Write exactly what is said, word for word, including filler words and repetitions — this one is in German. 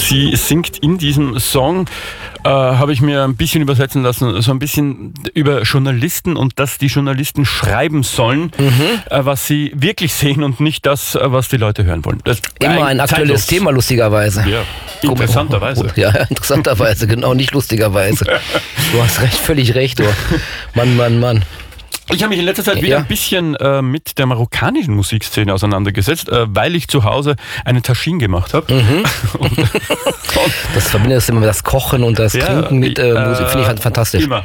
sie singt in diesem Song, äh, habe ich mir ein bisschen übersetzen lassen, so ein bisschen über Journalisten und dass die Journalisten schreiben sollen, mhm. äh, was sie wirklich sehen und nicht das, was die Leute hören wollen. Das Immer ein aktuelles zeitlos. Thema, lustigerweise. Ja, interessanterweise. Ja, interessanterweise, genau, nicht lustigerweise. Du hast recht, völlig recht, du. Mann, Mann, Mann. Ich habe mich in letzter Zeit wieder ja. ein bisschen äh, mit der marokkanischen Musikszene auseinandergesetzt, äh, weil ich zu Hause einen Taschin gemacht habe. Mhm. Das verbindet das immer mit das Kochen und das ja, Trinken mit äh, Musik, finde ich halt fantastisch. Immer,